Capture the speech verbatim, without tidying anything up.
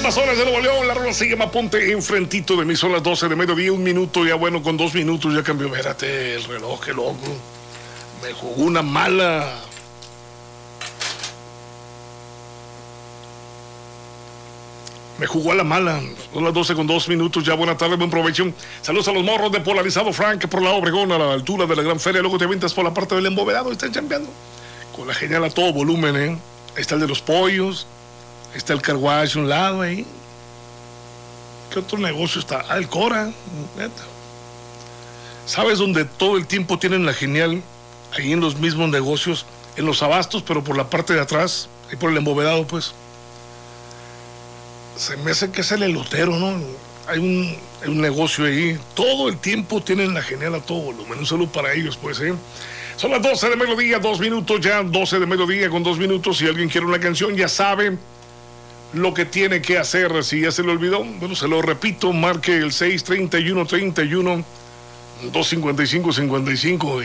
Invasoras de Nuevo León, la rola se llama Ponte enfrentito de mí. Son las doce de mediodía, un minuto, ya bueno, con dos minutos ya cambió. Espérate, el reloj, qué loco. Me jugó una mala. Me jugó a la mala. Son las doce con dos minutos, ya buena tarde, buen provecho. Saludos a los morros de Polarizado Frank por la Obregón, a la altura de la Gran Feria. Luego te avientas por la parte del embovedado, están chambeando. Con la genial a todo volumen, ¿eh? Ahí está el de los pollos. Ahí está el carwash a un lado ahí. ¿Qué otro negocio está? Ah, el Cora. Neta. ¿Sabes dónde todo el tiempo tienen la genial? Ahí en los mismos negocios, en los abastos, pero por la parte de atrás, ahí por el embovedado, pues. Se me hace que es el elotero, ¿no? Hay un, hay un negocio ahí. Todo el tiempo tienen la genial a todo volumen. Un saludo para ellos, pues, ¿eh? Son las doce de mediodía, dos minutos ya. doce de mediodía con dos minutos. Si alguien quiere una canción, ya sabe lo que tiene que hacer. Si ya se le olvidó, bueno, se lo repito, marque el seis treinta y uno treinta y uno, dos cincuenta y cinco cincuenta y cinco.